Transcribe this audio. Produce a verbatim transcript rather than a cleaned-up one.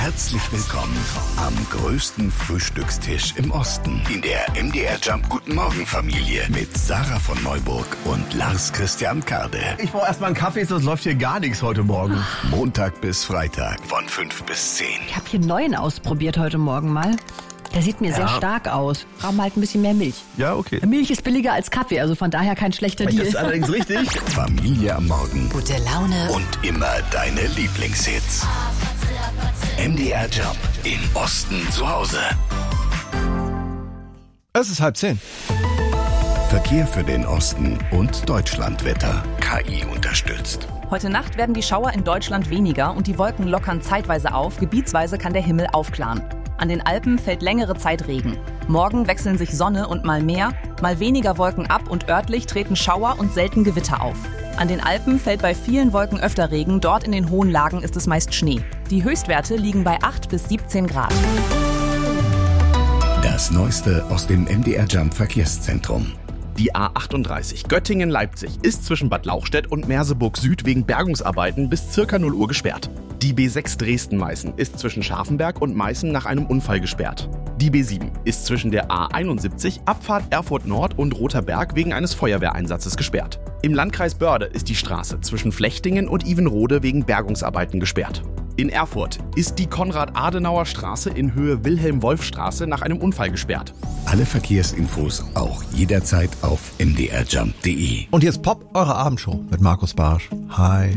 Herzlich willkommen am größten Frühstückstisch im Osten. In der M D R Jump Guten Morgen Familie mit Sarah von Neuburg und Lars Christian Kade. Ich brauche erstmal einen Kaffee, sonst läuft hier gar nichts heute Morgen. Montag bis Freitag von fünf bis zehn. Ich habe hier einen neuen ausprobiert heute Morgen mal. Der sieht mir Ja. sehr stark aus. Brauchen halt ein bisschen mehr Milch. Ja, okay. Milch ist billiger als Kaffee, also von daher kein schlechter Das Deal. ist allerdings richtig. Familie am Morgen Gute Laune. und immer deine Lieblingshits. M D R Jump im Osten zu Hause. Es ist halb zehn. Verkehr für den Osten und Deutschlandwetter. K I unterstützt. Heute Nacht werden die Schauer in Deutschland weniger und die Wolken lockern zeitweise auf. Gebietsweise kann der Himmel aufklaren. An den Alpen fällt längere Zeit Regen. Morgen wechseln sich Sonne und mal mehr, mal weniger Wolken ab und örtlich treten Schauer und selten Gewitter auf. An den Alpen fällt bei vielen Wolken öfter Regen, dort in den hohen Lagen ist es meist Schnee. Die Höchstwerte liegen bei acht bis siebzehn Grad. Das Neueste aus dem M D R Jump Verkehrszentrum. Die A achtunddreißig Göttingen-Leipzig ist zwischen Bad Lauchstädt und Merseburg Süd wegen Bergungsarbeiten bis circa null Uhr gesperrt. Die B sechs Dresden-Meißen ist zwischen Scharfenberg und Meißen nach einem Unfall gesperrt. Die B sieben ist zwischen der A einundsiebzig Abfahrt Erfurt Nord und Roter Berg wegen eines Feuerwehreinsatzes gesperrt. Im Landkreis Börde ist die Straße zwischen Flechtingen und Ivenrode wegen Bergungsarbeiten gesperrt. In Erfurt ist die Konrad-Adenauer-Straße in Höhe Wilhelm-Wolf-Straße nach einem Unfall gesperrt. Alle Verkehrsinfos auch jederzeit auf m d r jump punkt d e. Und jetzt Pop, eure Abendshow mit Markus Barsch. Hi.